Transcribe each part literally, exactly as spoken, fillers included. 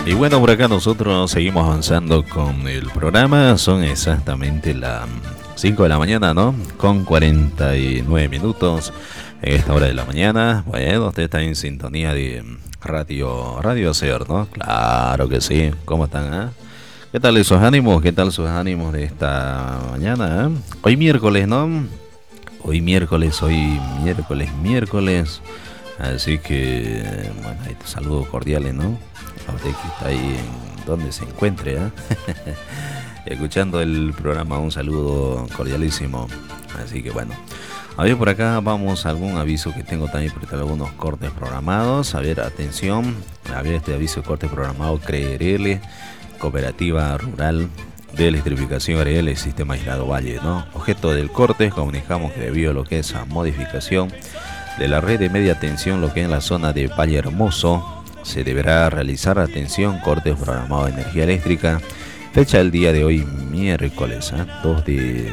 Y bueno, por acá nosotros seguimos avanzando con el programa. Son exactamente las cinco de la mañana, ¿no? Con cuarenta y nueve minutos en esta hora de la mañana. Bueno, usted está en sintonía de Radio Radio Ser, ¿no? Claro que sí. ¿Cómo están, eh? ¿Qué tal esos ánimos? ¿Qué tal sus ánimos de esta mañana, eh? Hoy miércoles, ¿no? Hoy miércoles, hoy miércoles, miércoles. Así que, bueno, ahí te saludos cordiales, ¿no? A usted que está ahí en donde se encuentre, ¿eh? Escuchando el programa, un saludo cordialísimo. Así que bueno, a ver, por acá vamos a algún aviso que tengo también, porque tengo algunos cortes programados. A ver, atención, a ver este aviso de corte programado. Creerle, Cooperativa Rural de Electrificación Ariel, el Sistema Aislado Valle, ¿no? Objeto del corte, comunicamos que debido a lo que es a modificación de la red de media tensión, lo que es en la zona de Valle Hermoso, se deberá realizar, atención, cortes programados de energía eléctrica. Fecha del día de hoy, miércoles, ¿eh? dos de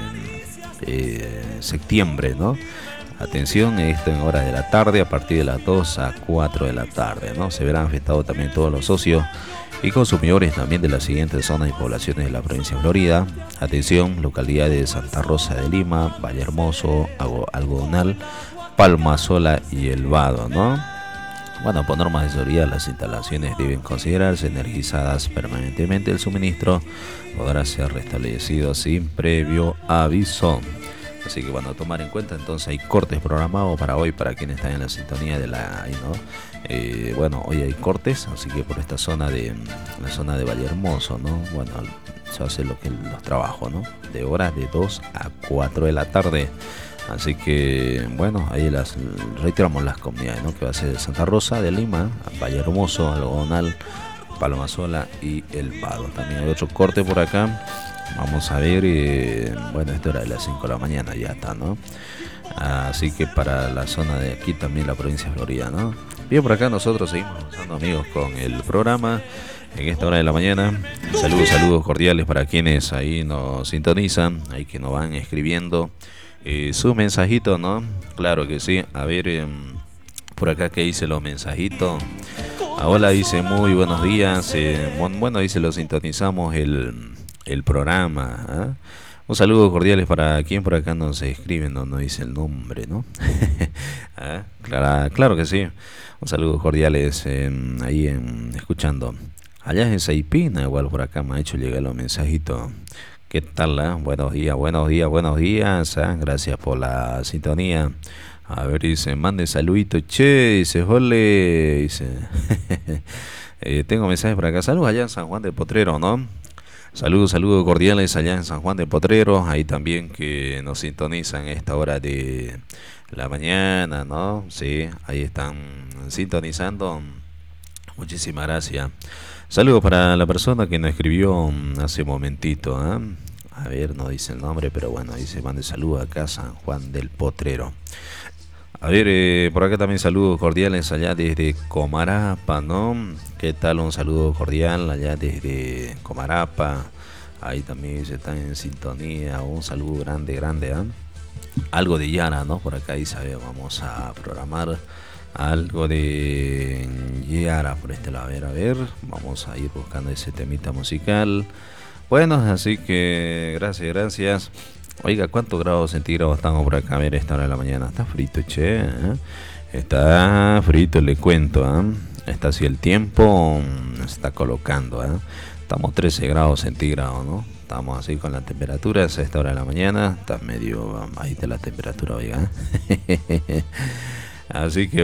eh, septiembre, ¿no? Atención, esto en horas de la tarde, a partir de las dos a cuatro de la tarde, ¿no? Se verán afectados también todos los socios y consumidores también de las siguientes zonas y poblaciones de la provincia de Florida. Atención, localidades de Santa Rosa de Lima, Valle Hermoso, Algodonal, Palma Sola y El Vado, ¿no? Bueno, por normas de seguridad, las instalaciones deben considerarse energizadas permanentemente. El suministro podrá ser restablecido sin previo aviso. Así que bueno, a tomar en cuenta, entonces hay cortes programados para hoy, para quienes están en la sintonía de la, ¿no? Eh, bueno, hoy hay cortes, así que por esta zona de la zona de Valle Hermoso, ¿no? Bueno, se hace lo que los trabajos, ¿no? De horas de dos a cuatro de la tarde. Así que, bueno, ahí las reiteramos las comunidades, ¿no? Que va a ser de Santa Rosa de Lima, Valle Hermoso, Algodonal, Palma Sola y El Vado. También hay otro corte por acá. Vamos a ver, eh, bueno, esto era de las cinco de la mañana, ya está, ¿no? Así que para la zona de aquí también, la provincia de Florida, ¿no? Bien, por acá nosotros seguimos avanzando, amigos, con el programa en esta hora de la mañana. Saludos, saludos cordiales para quienes ahí nos sintonizan, ahí que nos van escribiendo Eh, su mensajito, ¿no? Claro que sí. A ver, eh, por acá que dice los mensajitos. Ah, hola, dice muy buenos días. Eh, bueno, dice lo sintonizamos el, el programa. ¿eh? Un saludo cordiales para quien por acá nos escribe, no, no dice el nombre, ¿no? ¿Eh? Claro, claro que sí. Un saludo cordiales eh, ahí en, escuchando. Allá en Saipina, igual por acá me ha hecho llegar los mensajitos. ¿Qué tal? Eh? Buenos días, buenos días, buenos días. ¿eh? Gracias por la sintonía. A ver, dice, mande saludito. Che, dice, jole. Dice, eh, tengo mensajes por acá. Saludos allá en San Juan del Potrero, ¿no? Saludos, saludos cordiales allá en San Juan del Potrero. Ahí también que nos sintonizan a esta hora de la mañana, ¿no? Sí, ahí están sintonizando. Muchísimas gracias. Saludos para la persona que nos escribió hace un momentito, ¿eh? A ver, no dice el nombre, pero bueno, dice, mande saludos acá a San Juan del Potrero. A ver, eh, por acá también saludos cordiales allá desde Comarapa, ¿no? ¿Qué tal? Un saludo cordial allá desde Comarapa. Ahí también se están en sintonía. Un saludo grande, grande, ¿eh? Algo de Yara, ¿no? Por acá, Isabel, vamos a programar algo de Yara por este lado. A ver, a ver, vamos a ir buscando ese temita musical. Bueno, así que gracias, gracias. Oiga, ¿cuántos grados centígrados estamos por acá? A ver, esta hora de la mañana. Está frito, che. ¿eh? Está frito, le cuento. ¿eh? Está así el tiempo, se está colocando. ¿eh? Estamos trece grados centígrados, ¿no? Estamos así con las temperaturas a esta hora de la mañana. Está medio bajita la temperatura, oiga. Así que